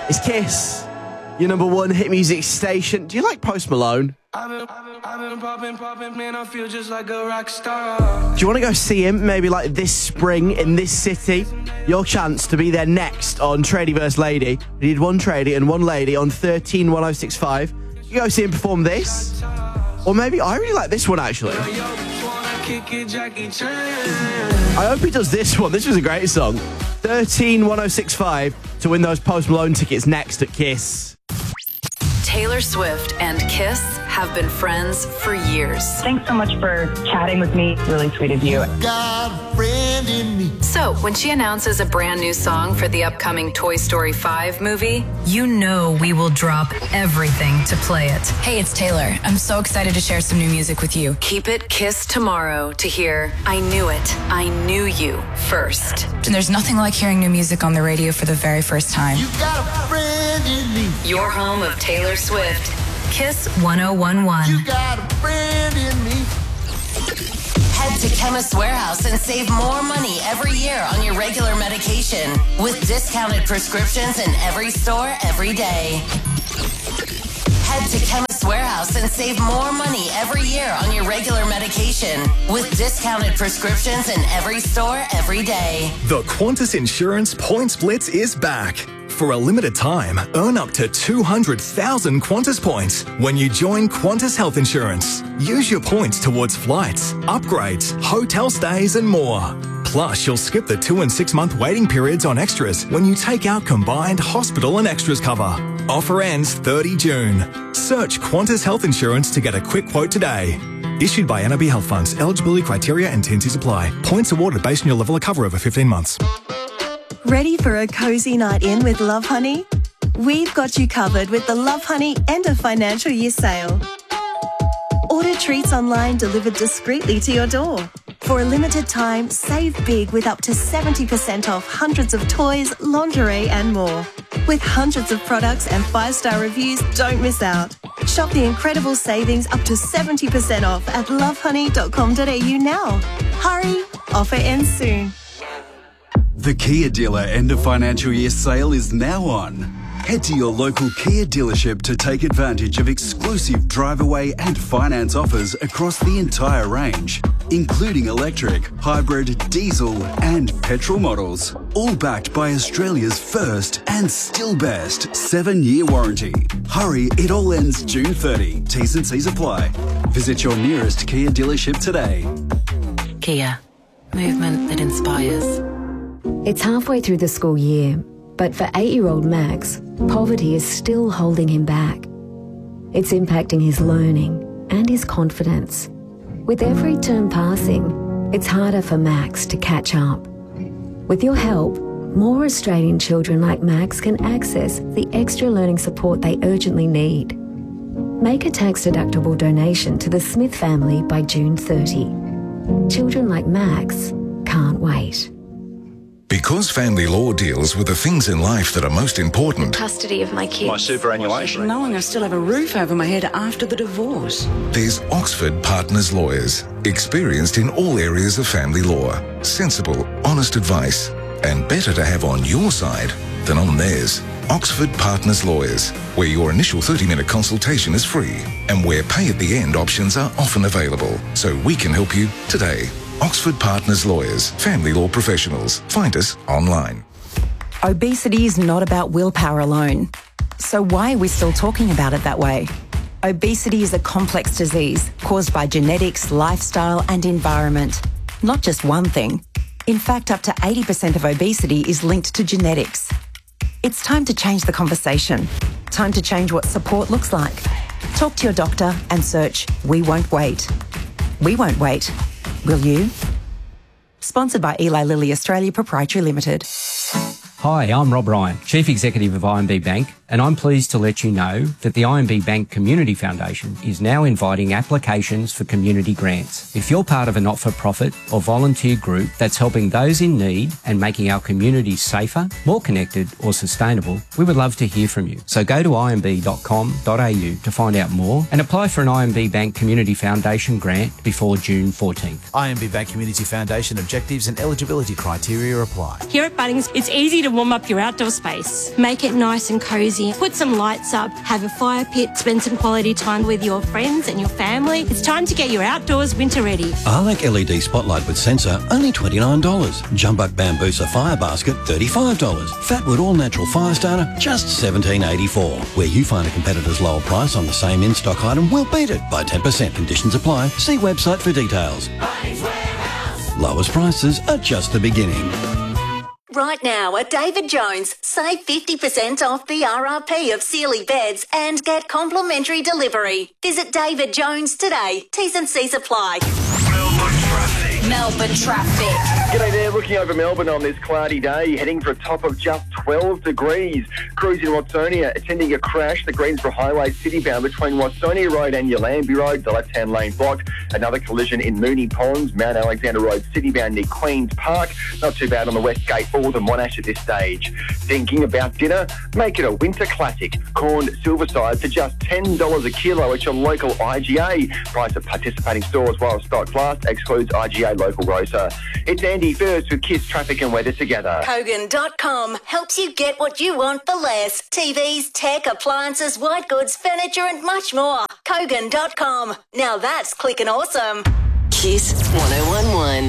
It's Kiss, your number one hit music station. Do you like Post Malone? I've been popping, man, I feel just like a rock star. Do you want to go see him maybe like this spring in this city? Your chance to be there next on Tradie vs. Lady. We need one tradie and one lady on 131065. You go see him perform this. Or maybe I really like this one actually. I hope he does this one. This was a great song. 131065 to win those Post Malone tickets next at Kiss. Taylor Swift and Kiss have been friends for years. Thanks so much for chatting with me. Really sweet of you. Got a friend in me. So, when she announces a brand new song for the upcoming Toy Story 5 movie, you know we will drop everything to play it. Hey, it's Taylor. I'm so excited to share some new music with you. Keep it Kiss tomorrow to hear I Knew It, I Knew You first. And there's nothing like hearing new music on the radio for the very first time. You got a friend in me. Your home of Taylor Swift. Kiss 1011. You got a friend in me. Head to Chemist Warehouse and save more money every year on your regular medication with discounted prescriptions in every store every day. Head to Chemist Warehouse and save more money every year on your regular medication with discounted prescriptions in every store every day. The Qantas Insurance Points Blitz is back. For a limited time, earn up to 200,000 Qantas points when you join Qantas Health Insurance. Use your points towards flights, upgrades, hotel stays and more. Plus, you'll skip the 2 and 6 month waiting periods on extras when you take out combined hospital and extras cover. Offer ends 30 June. Search Qantas Health Insurance to get a quick quote today. Issued by NAB Health Funds. Eligibility criteria and T&Cs apply. Points awarded based on your level of cover over 15 months. Ready for a cozy night in with Love Honey? We've got you covered with the Love Honey end of financial year sale. Order treats online delivered discreetly to your door. For a limited time, save big with up to 70% off hundreds of toys, lingerie and more. With hundreds of products and 5-star reviews, don't miss out. Shop the incredible savings up to 70% off at lovehoney.com.au now. Hurry, offer ends soon. The Kia dealer end of financial year sale is now on. Head to your local Kia dealership to take advantage of exclusive drive away and finance offers across the entire range, including electric, hybrid, diesel and petrol models. All backed by Australia's first and still best 7-year warranty. Hurry, it all ends June 30. T's and C's apply. Visit your nearest Kia dealership today. Kia. Movement that inspires. It's halfway through the school year, but for 8-year-old Max, poverty is still holding him back. It's impacting his learning and his confidence. With every term passing, it's harder for Max to catch up. With your help, more Australian children like Max can access the extra learning support they urgently need. Make a tax-deductible donation to the Smith family by June 30. Children like Max can't wait. Because family law deals with the things in life that are most important. Custody of my kids. My superannuation. Knowing I still have a roof over my head after the divorce. There's Oxford Partners Lawyers, experienced in all areas of family law. Sensible, honest advice, and better to have on your side than on theirs. Oxford Partners Lawyers, where your initial 30-minute consultation is free and where pay at the end options are often available. So we can help you today. Oxford Partners Lawyers, family law professionals. Find us online. Obesity is not about willpower alone. So why are we still talking about it that way? Obesity is a complex disease caused by genetics, lifestyle and environment. Not just one thing. In fact, up to 80% of obesity is linked to genetics. It's time to change the conversation. Time to change what support looks like. Talk to your doctor and search We Won't Wait. We won't wait. Will you? Sponsored by Eli Lilly Australia Proprietary Limited. Hi, I'm Rob Ryan, Chief Executive of IMB Bank, And I'm pleased to let you know that the IMB Bank Community Foundation is now inviting applications for community grants. If you're part of a not-for-profit or volunteer group that's helping those in need and making our communities safer, more connected or sustainable, we would love to hear from you. So go to imb.com.au to find out more and apply for an IMB Bank Community Foundation grant before June 14th. IMB Bank Community Foundation objectives and eligibility criteria apply. Here at Bunnings, it's easy to warm up your outdoor space. Make it nice and cosy. Put some lights up, have a fire pit, spend some quality time with your friends and your family. It's time to get your outdoors winter ready. Arlec LED spotlight with sensor, only $29. Jumbuck Bambusa fire basket, $35. Fatwood all natural fire starter, just $17.84. Where you find a competitor's lower price on the same in-stock item, we'll beat it by 10%. Conditions apply. See website for details. Lowest prices are just the beginning. Right now at David Jones, save 50% off the RRP of Sealy beds and get complimentary delivery. Visit David Jones today. T's and C's apply. Melbourne traffic. G'day there, looking over Melbourne on this cloudy day, heading for a top of just 12 degrees. Crews in Watsonia attending a crash, the Greensboro Highway citybound between Watsonia Road and Yallambie Road, the left-hand lane blocked. Another collision in Moonee Ponds, Mount Alexander Road citybound near Queen's Park. Not too bad on the West Gate or the Monash at this stage. Thinking about dinner? Make it a winter classic. Corned silverside for just $10 a kilo at your local IGA. Price at participating stores while stock lasts, excludes IGA local grocer. It's Andy First with Kiss Traffic and Weather together. Kogan.com helps you get what you want for less. TVs, tech, appliances, white goods, furniture and much more. Kogan.com. Now that's clicking awesome. Kiss 1011.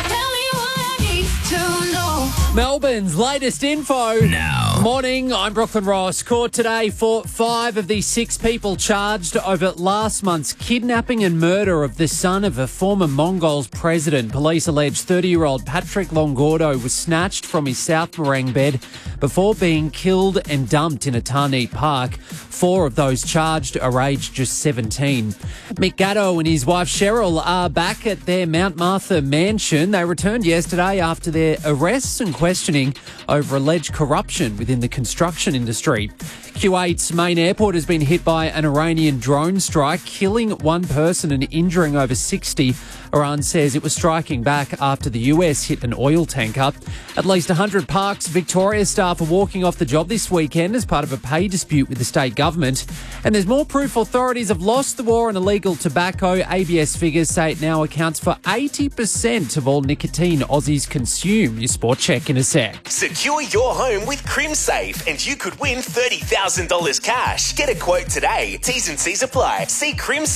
Melbourne's latest info. Now. Morning, I'm Brooklyn Ross. Court today for 5 of the 6 people charged over last month's kidnapping and murder of the son of a former Mongols president. Police allege 30-year-old Patrick Longordo was snatched from his South Morang bed before being killed and dumped in a Tarneet Park. 4 of those charged are aged just 17. Mick Gatto and his wife Cheryl are back at their Mount Martha mansion. They returned yesterday after their arrests and questioning over alleged corruption within the construction industry. Kuwait's main airport has been hit by an Iranian drone strike, killing 1 person and injuring over 60. Iran says it was striking back after the US hit an oil tanker. At least 100 Parks Victoria staff are walking off the job this weekend as part of a pay dispute with the state government. And there's more proof authorities have lost the war on illegal tobacco. ABS figures say it now accounts for 80% of all nicotine Aussies consume. Your sport check in a sec. Secure your home with CrimSafe and you could win $30,000 cash. Get a quote today. T's and C's apply. See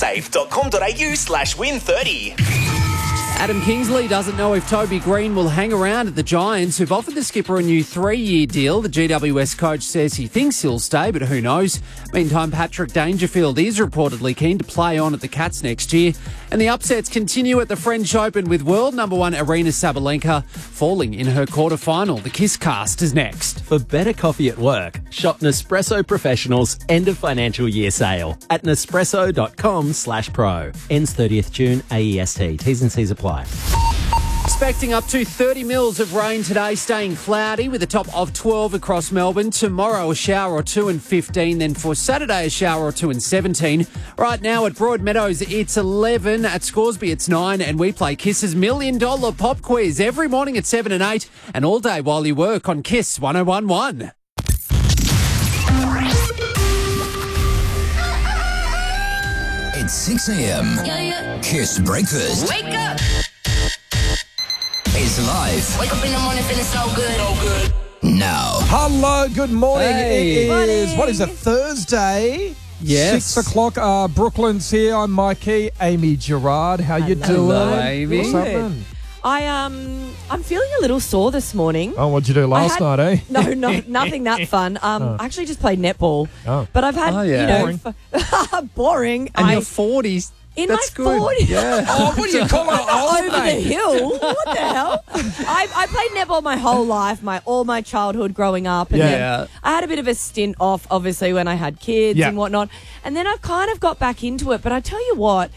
crimsafe.com.au/win30. Adam Kingsley doesn't know if Toby Green will hang around at the Giants, who've offered the skipper a new 3-year deal. The GWS coach says he thinks he'll stay, but who knows? Meantime, Patrick Dangerfield is reportedly keen to play on at the Cats next year. And the upsets continue at the French Open with world number 1 Aryna Sabalenka falling in her quarter-final. The Kiss Cast is next. For better coffee at work, shop Nespresso Professional's end of financial year sale at nespresso.com/pro. Ends 30th June, AEST. T's and C's apply. Expecting up to 30 mils of rain today, staying cloudy with a top of 12 across Melbourne. Tomorrow, a shower or 2 and 15. Then for Saturday, a shower or 2 and 17. Right now at Broadmeadows, it's 11. At Scoresby, it's 9. And we play Kiss's $1 Million Pop Quiz every morning at 7 and 8. And all day while you work on Kiss 1011. It's 6 a.m. Kiss Breakfast. Wake up! It's live. Wake up in the morning feeling so good. So good. Now. Hello, good morning. Hey. It is, what is it, Thursday? Yes. 6 o'clock. Brooklyn's here. I'm Mikey. Amy Gerard. How you doing? Hello, Amy. What's up, man? I'm feeling a little sore this morning. Oh, what'd you do last night, eh? No, nothing that fun. I actually just played netball. Oh. But I've had, boring. Boring. And your 40s. In That's my good. 40s. Yeah. Oh, what do you call it? Over the hill. What the hell? I played netball my whole life, all my childhood growing up. And then I had a bit of a stint off, obviously, when I had kids and whatnot. And then I've kind of got back into it. But I tell you what,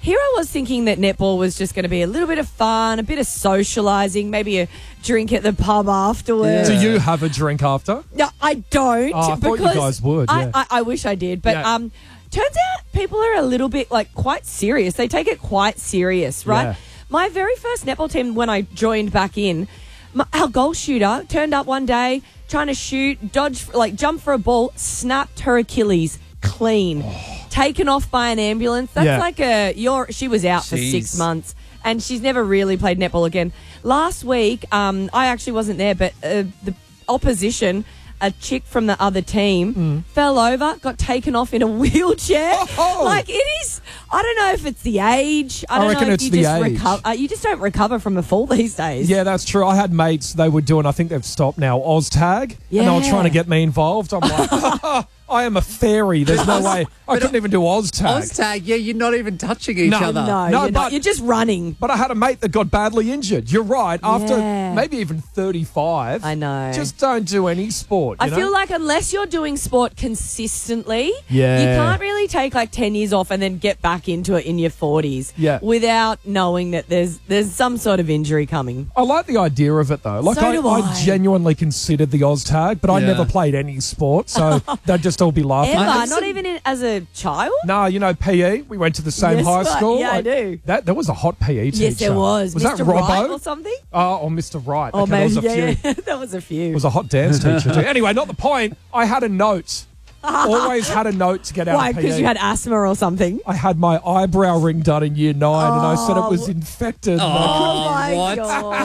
here I was thinking that netball was just going to be a little bit of fun, a bit of socialising, maybe a drink at the pub afterwards. Do you have a drink after? No, I don't. Oh, I thought you guys would. Yeah. I wish I did, but turns out people are a little bit quite serious. They take it quite serious, right? Yeah. My very first netball team when I joined back in, our goal shooter turned up one day trying to shoot, jump for a ball, snapped her Achilles clean, taken off by an ambulance. That's she was out for 6 months and she's never really played netball again. Last week, I actually wasn't there, but the opposition, a chick from the other team, fell over, got taken off in a wheelchair. It is, I don't know if it's the age. I reckon know if it's you the just age. you just don't recover from a fall these days. Yeah, that's true. I had mates, they were doing, I think they've stopped now, OzTag. Yeah. And they were trying to get me involved. I'm like, I am a fairy. There's no way. I couldn't even do OzTag. OzTag, yeah, you're not even touching each other. No, you're just running. But I had a mate that got badly injured. You're right. After maybe even 35. I know. Just don't do any sport. I feel like unless you're doing sport consistently, you Yeah. can't really take 10 years off and then get back into it in your 40s without knowing that there's some sort of injury coming. I like the idea of it, though. I genuinely considered the OzTag, but I never played any sport, so they'd just all be laughing. Ever? Not even as a child? No, PE. We went to the same high school. Yeah, I do. There was a hot PE teacher. Yes, there was. Was Mr. that Robbo? Wright or something? Oh, or Mr. Wright. Oh, Okay, maybe. there was a few. That was a few. It was a hot dance teacher too. Anyway, not the point. I had a note. Always had a note to get out Why? of PE. Because you had asthma or something? I had my eyebrow ring done in year 9 and I said it was infected. Oh, my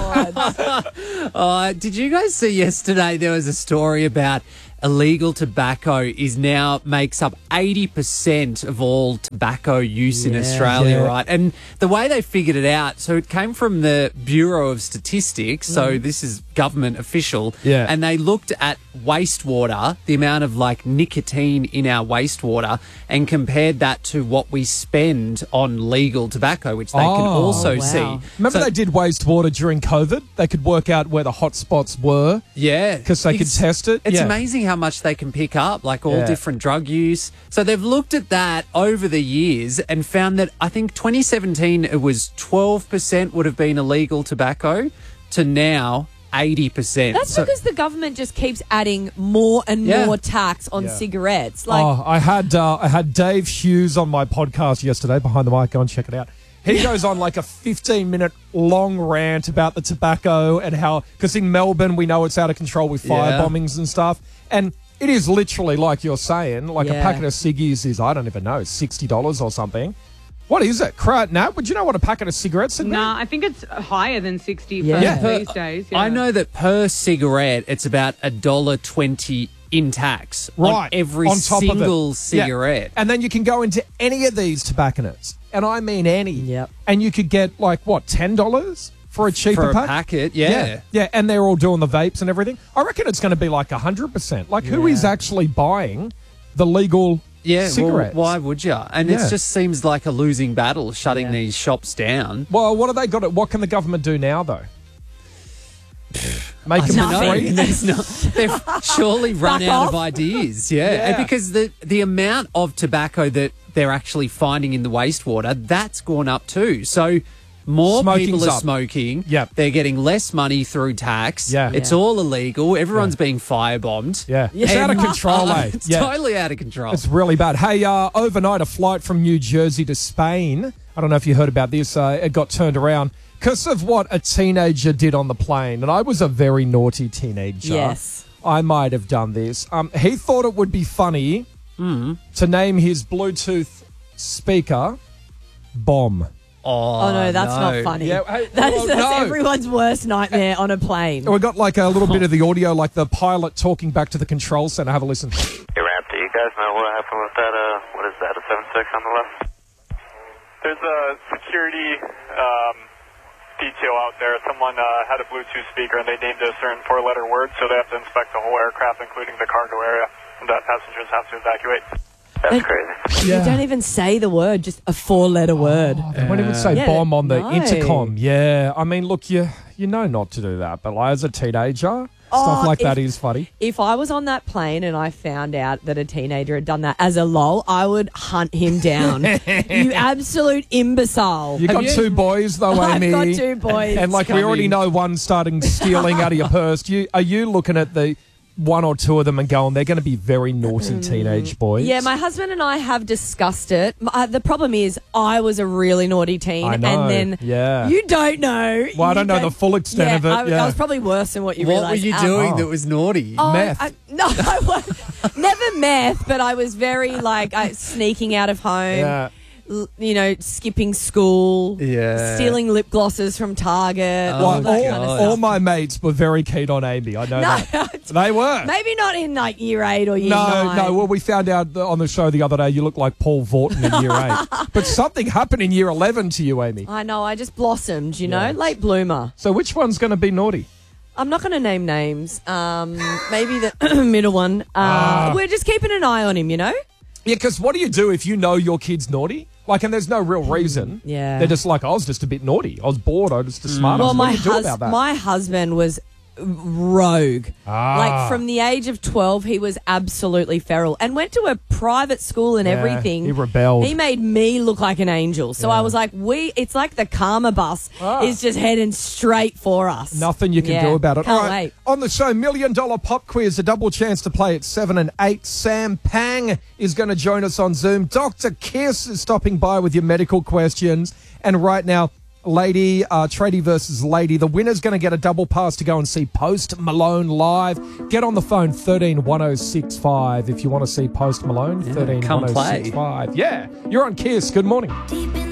God. Did you guys see yesterday there was a story about illegal tobacco now makes up 80% of all tobacco use in Australia, right? And the way they figured it out, so it came from the Bureau of Statistics, so this is government official, and they looked at wastewater, the amount of nicotine in our wastewater, and compared that to what we spend on legal tobacco, which they can also see. Remember they did wastewater during COVID? They could work out where the hot spots were. Yeah. Because they could test it. It's amazing how much they can pick up, all different drug use. So they've looked at that over the years and found that I think 2017 it was 12% would have been illegal tobacco to now 80%. That's because the government just keeps adding more and more tax on cigarettes. I had Dave Hughes on my podcast yesterday, Behind the Mic. Go and check it out. He goes on a 15-minute long rant about the tobacco and how, because in Melbourne we know it's out of control with fire bombings and stuff. And it is literally like you're saying, a packet of ciggies is, I don't even know, $60 or something. What is it? Nat, would you know what a packet of cigarettes is? Nah, I think it's higher than 60 these days. Yeah. I know that per cigarette it's about $1.20 in tax on every single cigarette. Yeah. And then you can go into any of these tobacconists, and I mean any. Yep. And you could get $10 for a cheaper packet? Yeah. Yeah, and they're all doing the vapes and everything. I reckon it's going to be 100%. Who is actually buying the legal cigarettes? Well, why would you? And it just seems like a losing battle shutting these shops down. Well, what have they got? What can the government do now, though? Make them free? They've surely run out of ideas. And because the amount of tobacco that they're actually finding in the wastewater, that's gone up too. So more people are smoking. Yep. They're getting less money through tax. It's all illegal. Everyone's being firebombed. It's out of control, eh? It's totally out of control. It's really bad. Hey, overnight, a flight from New Jersey to Spain. I don't know if you heard about this. It got turned around because of what a teenager did on the plane. And I was a very naughty teenager. Yes. I might have done this. He thought it would be funny to name his Bluetooth speaker Bomb. Oh, no, that's not funny. That's everyone's worst nightmare on a plane. We got a little bit of the audio, the pilot talking back to the control center. Have a listen. Hey, Rap, do you guys know what happened with that, what is that, a 7.6 on the left? There's a security detail out there. Someone had a Bluetooth speaker and they named it a certain 4-letter word, so they have to inspect the whole aircraft, including the cargo area, and that passengers have to evacuate. That's crazy. They don't even say the word, just a 4-letter word. They won't even say bomb on the intercom. Yeah. I mean, look, you know not to do that, but as a teenager, Stuff like that is funny. If I was on that plane and I found out that a teenager had done that as a lol, I would hunt him down. You absolute imbecile. You got two boys, though, Amy. I've got two boys. And like we already know one's starting stealing out of your purse. Are you looking at the one or two of them and going, they're going to be very naughty teenage boys? Yeah, my husband and I have discussed it. The problem is I was a really naughty teen. I know, and then you don't know. Well, I don't know the full extent of it. I was probably worse than what you realised. What were you doing that was naughty? Meth. Never meth, but I was very sneaking out of home. Yeah. Skipping school, stealing lip glosses from Target. All my mates were very keen on Amy. I know that. They were. Maybe not in year 8 or year 9. No. Well, we found out on the show the other day you look like Paul Vorton in year 8. But something happened in year 11 to you, Amy. I know. I just blossomed, late bloomer. So which one's going to be naughty? I'm not going to name names. Maybe the middle one. We're just keeping an eye on him, Yeah, because what do you do if you know your kid's naughty? And there's no real reason. Yeah. They're just like, I was just a bit naughty. I was bored. I was just smart. Well, what do you do about that? my husband was rogue. From the age of 12, he was absolutely feral and went to a private school and everything. He rebelled. He made me look like an angel. So I was like, it's like the karma bus is just heading straight for us. Nothing you can do about it. Can't wait. On the show, $1 Million Pop Quiz, a double chance to play at 7 and 8. Sam Pang is going to join us on Zoom. Dr. Kiss is stopping by with your medical questions. And right now, Lady, Tradie versus Lady. The winner's going to get a double pass to go and see Post Malone live. Get on the phone, 131065 if you want to see Post Malone. 131065. Yeah, you're on Kiss. Good morning.